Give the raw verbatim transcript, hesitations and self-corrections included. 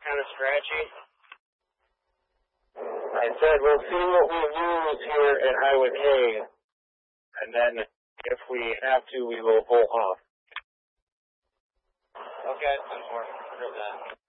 kind of scratchy. I said we'll see what we lose here at Highway K, and then if we have to, we will pull off. Okay, ten four. Heard that.